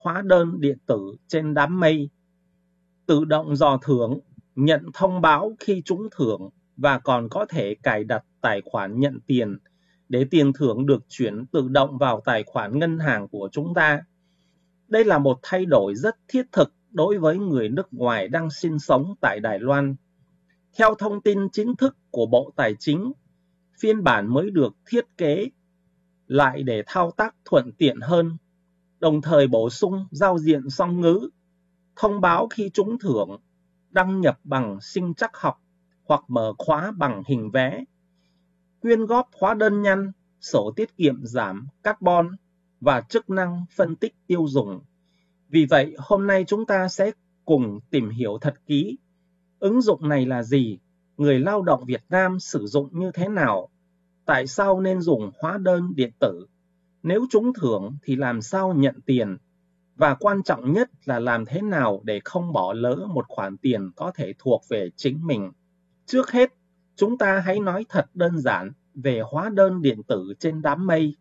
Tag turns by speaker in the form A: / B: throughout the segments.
A: hóa đơn điện tử trên đám mây, tự động dò thưởng, nhận thông báo khi trúng thưởng và còn có thể cài đặt tài khoản nhận tiền để tiền thưởng được chuyển tự động vào tài khoản ngân hàng của chúng ta. Đây là một thay đổi rất thiết thực đối với người nước ngoài đang sinh sống tại Đài Loan. Theo thông tin chính thức của Bộ Tài chính, phiên bản mới được thiết kế lại để thao tác thuận tiện hơn, đồng thời bổ sung giao diện song ngữ, thông báo khi trúng thưởng, đăng nhập bằng sinh trắc học hoặc mở khóa bằng hình vé, quyên góp hóa đơn nhanh, sổ tiết kiệm giảm carbon và chức năng phân tích tiêu dùng. Vì vậy, hôm nay chúng ta sẽ cùng tìm hiểu thật kỹ ứng dụng này là gì, người lao động Việt Nam sử dụng như thế nào, tại sao nên dùng hóa đơn điện tử, nếu trúng thưởng thì làm sao nhận tiền, và quan trọng nhất là làm thế nào để không bỏ lỡ một khoản tiền có thể thuộc về chính mình. Trước hết, chúng ta hãy nói thật đơn giản về hóa đơn điện tử trên đám mây.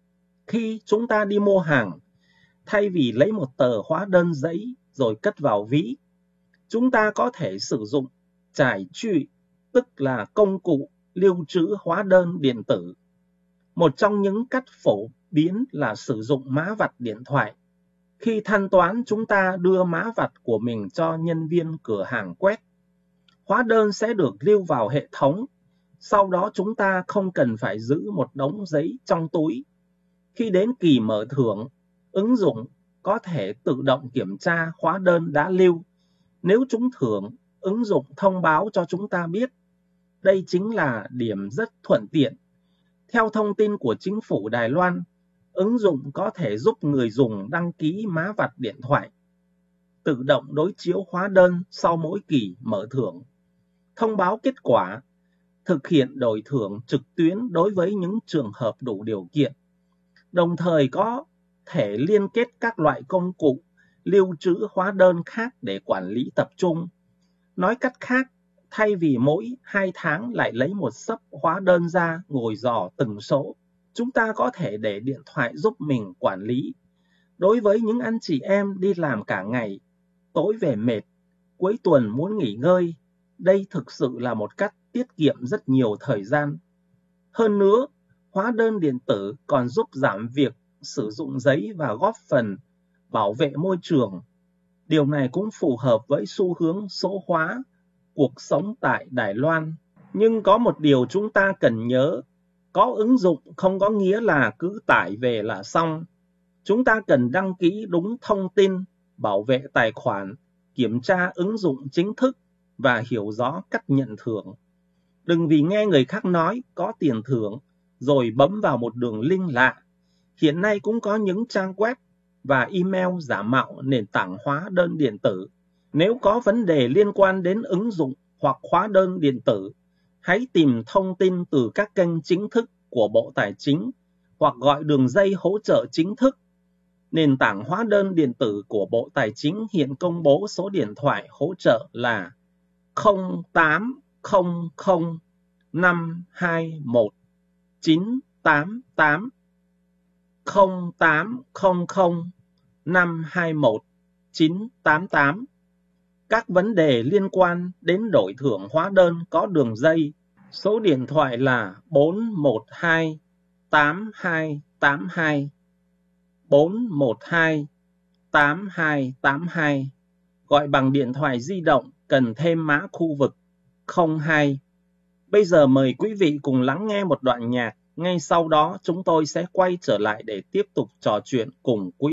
A: Khi chúng ta đi mua hàng, thay vì lấy một tờ hóa đơn giấy rồi cất vào ví, chúng ta có thể sử dụng trải truy, tức là công cụ lưu trữ hóa đơn điện tử. Một trong những cách phổ biến là sử dụng mã vạch điện thoại. Khi thanh toán, chúng ta đưa mã vạch của mình cho nhân viên cửa hàng quét. Hóa đơn sẽ được lưu vào hệ thống, sau đó chúng ta không cần phải giữ một đống giấy trong túi. Khi đến kỳ mở thưởng, ứng dụng có thể tự động kiểm tra hóa đơn đã lưu. Nếu trúng thưởng, ứng dụng thông báo cho chúng ta biết. Đây chính là điểm rất thuận tiện. Theo thông tin của chính phủ Đài Loan, ứng dụng có thể giúp người dùng đăng ký mã vạch điện thoại, tự động đối chiếu hóa đơn sau mỗi kỳ mở thưởng, thông báo kết quả, thực hiện đổi thưởng trực tuyến đối với những trường hợp đủ điều kiện, đồng thời có thể liên kết các loại công cụ lưu trữ hóa đơn khác để quản lý tập trung. Nói cách khác, thay vì mỗi 2 tháng lại lấy một xấp hóa đơn ra ngồi dò từng số, chúng ta có thể để điện thoại giúp mình quản lý. Đối với những anh chị em đi làm cả ngày, tối về mệt, cuối tuần muốn nghỉ ngơi, đây thực sự là một cách tiết kiệm rất nhiều thời gian. Hơn nữa, hóa đơn điện tử còn giúp giảm việc sử dụng giấy và góp phần bảo vệ môi trường. Điều này cũng phù hợp với xu hướng số hóa cuộc sống tại Đài Loan. Nhưng có một điều chúng ta cần nhớ, có ứng dụng không có nghĩa là cứ tải về là xong. Chúng ta cần đăng ký đúng thông tin, bảo vệ tài khoản, kiểm tra ứng dụng chính thức và hiểu rõ cách nhận thưởng. Đừng vì nghe người khác nói có tiền thưởng rồi bấm vào một đường link lạ. Hiện nay cũng có những trang web và email giả mạo nền tảng hóa đơn điện tử. Nếu có vấn đề liên quan đến ứng dụng hoặc hóa đơn điện tử, hãy tìm thông tin từ các kênh chính thức của Bộ Tài chính hoặc gọi đường dây hỗ trợ chính thức. Nền tảng hóa đơn điện tử của Bộ Tài chính hiện công bố số điện thoại hỗ trợ là 0800 521 988, 0800 521 988. Các vấn đề liên quan đến đổi thưởng hóa đơn có đường dây, số điện thoại là 412 8282, 412 8282. Gọi bằng điện thoại di động cần thêm mã khu vực 02. Bây giờ mời quý vị cùng lắng nghe một đoạn nhạc, ngay sau đó chúng tôi sẽ quay trở lại để tiếp tục trò chuyện cùng quý